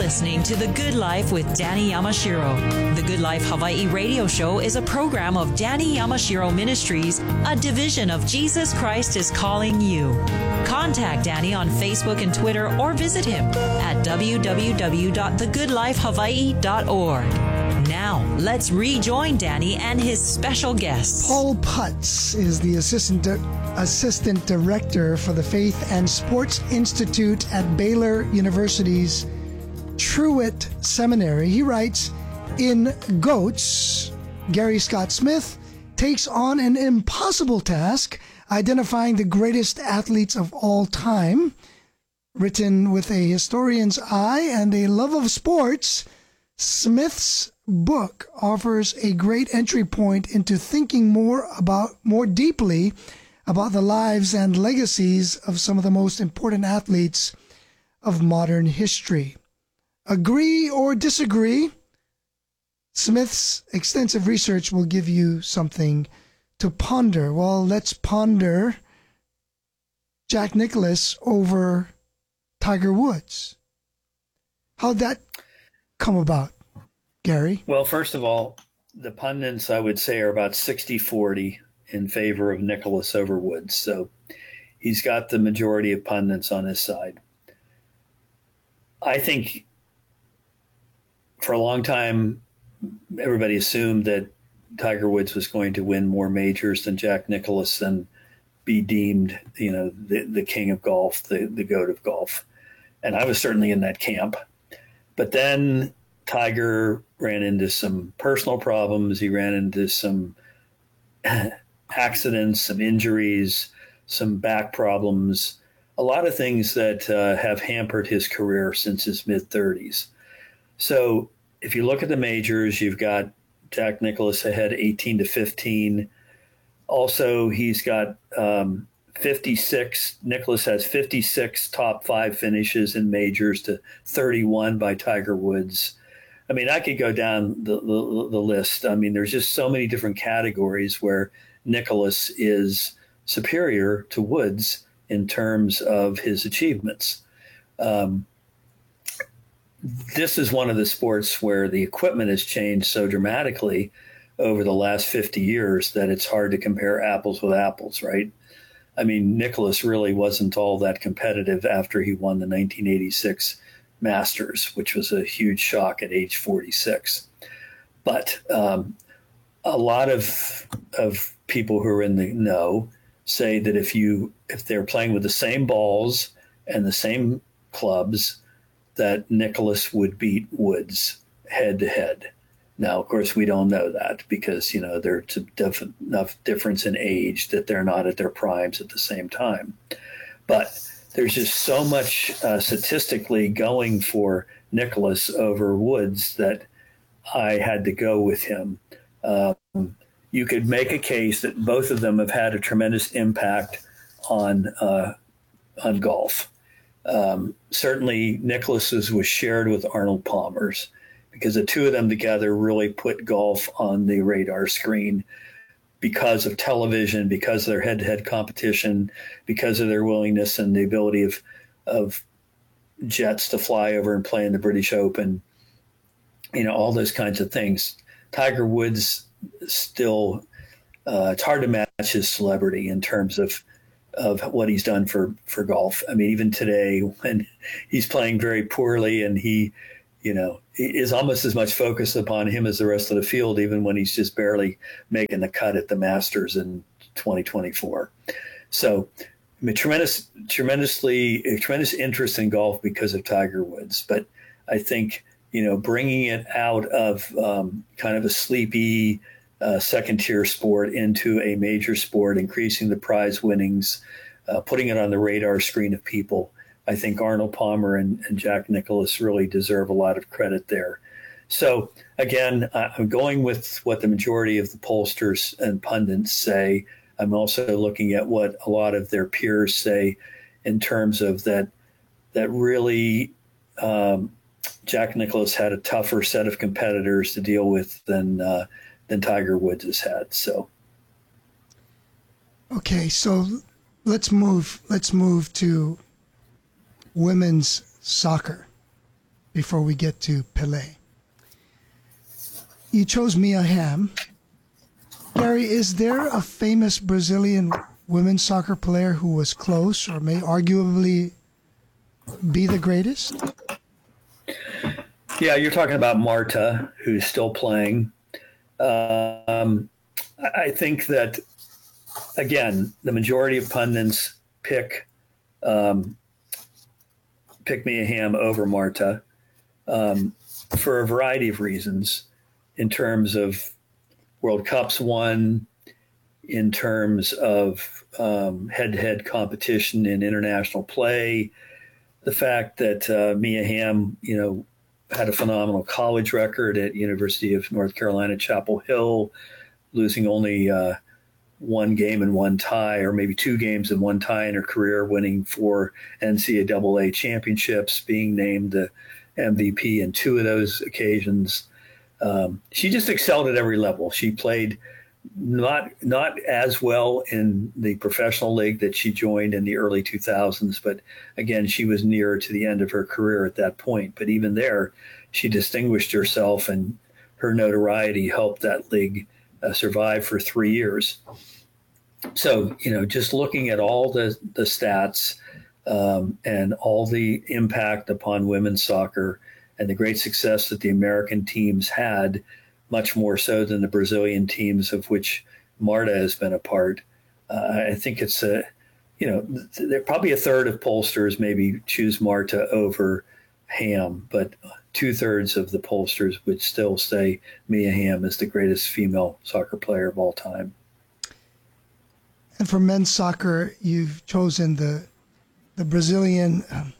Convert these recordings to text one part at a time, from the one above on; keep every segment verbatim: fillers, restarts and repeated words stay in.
listening to The Good Life with Danny Yamashiro. The Good Life Hawaii radio show is a program of Danny Yamashiro Ministries, a division of Jesus Christ is Calling You. Contact Danny on Facebook and Twitter or visit him at w w w dot the good life hawaii dot org. Now, let's rejoin Danny and his special guests. Paul Putz is the assistant di- assistant director for the Faith and Sports Institute at Baylor University's Truett Seminary. He writes, in GOATS, Gary Scott Smith takes on an impossible task, identifying the greatest athletes of all time. Written with a historian's eye and a love of sports, Smith's book offers a great entry point into thinking more about, more deeply about the lives and legacies of some of the most important athletes of modern history. Agree or disagree, Smith's extensive research will give you something to ponder. Well, let's ponder Jack Nicklaus over Tiger Woods. How'd that come about, Gary? Well, first of all, the pundits, I would say, are about sixty forty in favor of Nicklaus over Woods. So he's got the majority of pundits on his side. I think for a long time, everybody assumed that Tiger Woods was going to win more majors than Jack Nicklaus and be deemed, you know, the, the king of golf, the, the GOAT of golf. And I was certainly in that camp. But then Tiger ran into some personal problems. He ran into some accidents, some injuries, some back problems, a lot of things that uh, have hampered his career since his mid-thirties. So if you look at the majors, you've got Jack Nicklaus ahead eighteen to fifteen. Also, he's got um, fifty-six. Nicklaus has fifty-six top five finishes in majors to thirty-one by Tiger Woods. I mean, I could go down the, the, the list. I mean, there's just so many different categories where Nicklaus is superior to Woods in terms of his achievements. Um, this is one of the sports where the equipment has changed so dramatically over the last fifty years that it's hard to compare apples with apples, right? I mean, Nicklaus really wasn't all that competitive after he won the nineteen eighty-six Masters, which was a huge shock at age forty-six. But um, a lot of of people who are in the know say that if you if they're playing with the same balls and the same clubs, that Nicklaus would beat Woods head to head. Now, of course, we don't know that because, you know, there's def- enough difference in age that they're not at their primes at the same time. But there's just so much uh, statistically going for Nicklaus over Woods that I had to go with him. Um, you could make a case that both of them have had a tremendous impact on uh, on golf. Um, certainly, Nicklaus's was shared with Arnold Palmer's because the two of them together really put golf on the radar screen because of television, because of their head-to-head competition, because of their willingness and the ability of of jets to fly over and play in the British Open, you know, all those kinds of things. Tiger Woods still, uh, it's hard to match his celebrity in terms of of what he's done for, for golf. I mean, even today when he's playing very poorly and he, you know, is almost as much focused upon him as the rest of the field, even when he's just barely making the cut at the Masters in twenty twenty-four. So, I mean, tremendous, tremendously, tremendous interest in golf because of Tiger Woods. But I think, you know, bringing it out of um, kind of a sleepy uh, second-tier sport into a major sport, increasing the prize winnings, uh, putting it on the radar screen of people, I think Arnold Palmer and, and Jack Nicklaus really deserve a lot of credit there. So, again, I'm going with what the majority of the pollsters and pundits say. I'm also looking at what a lot of their peers say in terms of that, that really um, Jack Nicklaus had a tougher set of competitors to deal with than uh, than Tiger Woods has had. So, okay, so let's move. Let's move to women's soccer. before we get to Pelé. You chose Mia Hamm. Gary, is there a famous Brazilian women's soccer player who was close or may arguably be the greatest? Yeah, you're talking about Marta, who's still playing. Um, I think that, again, the majority of pundits pick um, pick Mia Hamm over Marta um, for a variety of reasons, in terms of World Cups won, in terms of um, head-to-head competition in international play, the fact that uh, Mia Hamm, you know, had a phenomenal college record at University of North Carolina, Chapel Hill, losing only uh, one game and one tie, or maybe two games and one tie in her career, winning four N C double A championships, being named the M V P in two of those occasions. Um, she just excelled at every level. She played not not as well in the professional league that she joined in the early two thousands, but again, she was nearer to the end of her career at that point. But even there, she distinguished herself, and her notoriety helped that league uh, survive for three years. So, you know, just looking at all the, the stats um, and all the impact upon women's soccer and the great success that the American teams had, much more so than the Brazilian teams of which Marta has been a part. Uh, I think it's a, you know, th- probably a third of pollsters maybe choose Marta over Hamm, but two thirds of the pollsters would still say Mia Hamm is the greatest female soccer player of all time. And for men's soccer, you've chosen the the Brazilian um,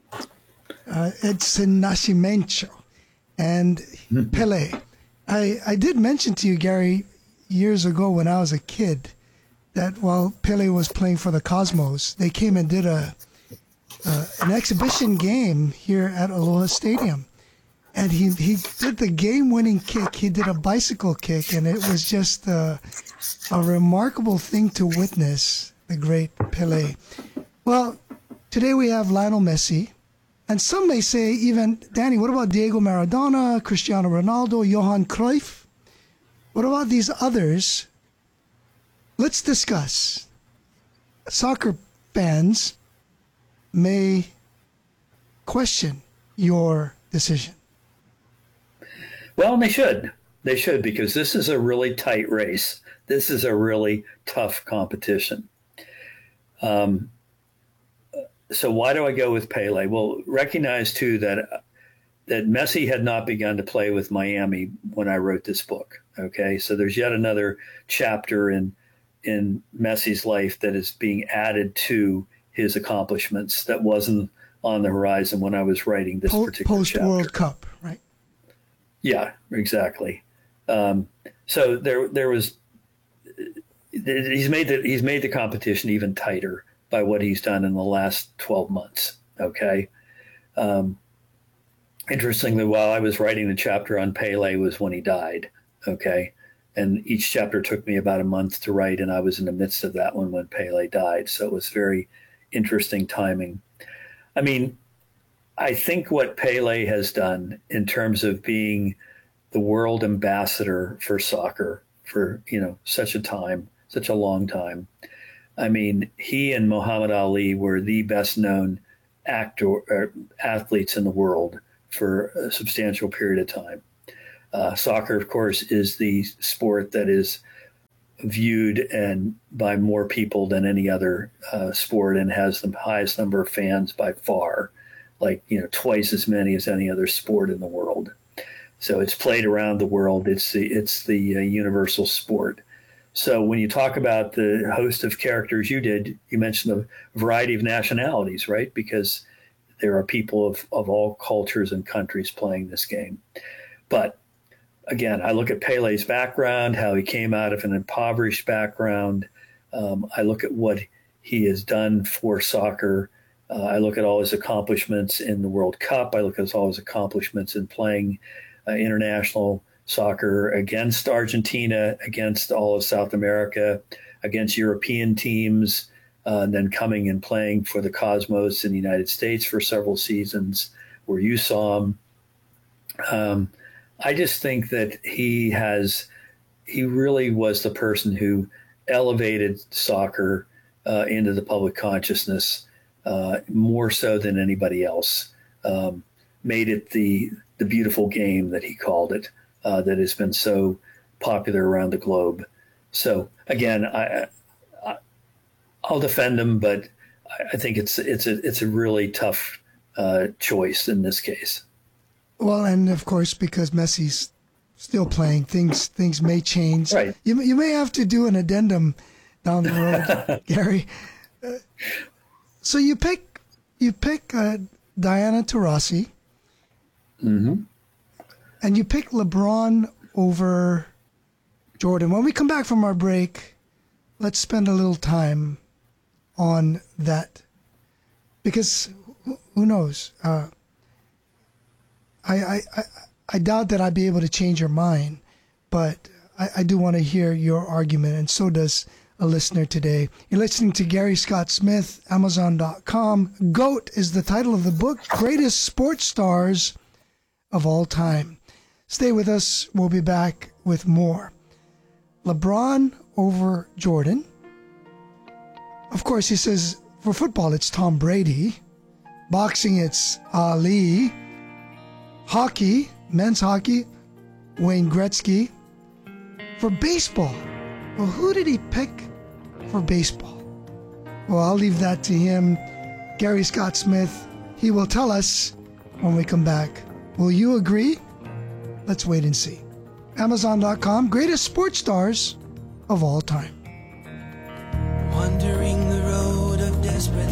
uh, Edson Nascimento and Pelé. I, I did mention to you, Gary, years ago when I was a kid, that while Pelé was playing for the Cosmos, they came and did a uh, an exhibition game here at Aloha Stadium. And he, he did the game-winning kick. He did a bicycle kick, and it was just uh, a remarkable thing to witness, the great Pelé. Well, today we have Lionel Messi. And some may say even, Danny, what about Diego Maradona, Cristiano Ronaldo, Johan Cruyff? What about these others? Let's discuss. Soccer fans may question your decision. Well, they should. They should, because this is a really tight race. This is a really tough competition. Um, So why do I go with Pelé? Well, recognize, too, that that Messi had not begun to play with Miami when I wrote this book. Okay, so there's yet another chapter in in Messi's life that is being added to his accomplishments that wasn't on the horizon when I was writing this po- particular post chapter. World Cup, right? Yeah, exactly. Um, so there there was he's made the, he's made the competition even tighter by what he's done in the last twelve months. Okay. Um, interestingly, while I was writing the chapter on Pelé was when he died. Okay. And each chapter took me about a month to write, and I was in the midst of that one when Pelé died. So it was very interesting timing. I mean, I think what Pelé has done in terms of being the world ambassador for soccer for, you know, such a time, such a long time. I mean, he and Muhammad Ali were the best known actor or athletes in the world for a substantial period of time. Uh, soccer, of course, is the sport that is viewed and by more people than any other uh, sport, and has the highest number of fans by far, like, you know, twice as many as any other sport in the world. So it's played around the world. It's the, it's the uh, universal sport. So when you talk about the host of characters you did, you mentioned a variety of nationalities, right? Because there are people of, of all cultures and countries playing this game. But again, I look at Pelé's background, how he came out of an impoverished background. Um, I look at what he has done for soccer. Uh, I look at all his accomplishments in the World Cup. I look at all his accomplishments in playing uh, international soccer against Argentina, against all of South America, against European teams, uh, and then coming and playing for the Cosmos in the United States for several seasons, where you saw him. Um, I just think that he has, he really was the person who elevated soccer uh, into the public consciousness uh, more so than anybody else. Um, made it the the beautiful game that he called it, uh, that has been so popular around the globe. So again, I, I I'll defend him, but I think it's it's a it's a really tough uh, choice in this case. Well, and of course, because Messi's still playing, things things may change. Right. You you may have to do an addendum down the road, Gary. Uh, so you pick you pick uh, Diana Taurasi, mm-hmm. and you pick LeBron over Jordan. When we come back from our break, let's spend a little time on that, because who knows? Uh, I, I, I, I doubt that I'd be able to change your mind, but I, I do want to hear your argument, and so does a listener today. You're listening to Gary Scott Smith, Amazon dot com. GOAT is the title of the book, Greatest Sports Stars of All Time. Stay with us. We'll be back with more. LeBron over Jordan. Of course, he says for football, it's Tom Brady. Boxing, it's Ali. Hockey, men's hockey, Wayne Gretzky. For baseball, well, who did he pick for baseball? Well, I'll leave that to him. Gary Scott Smith, he will tell us when we come back. Will you agree? Let's wait and see. Amazon dot com, greatest sports stars of all time. Wandering the road of desperate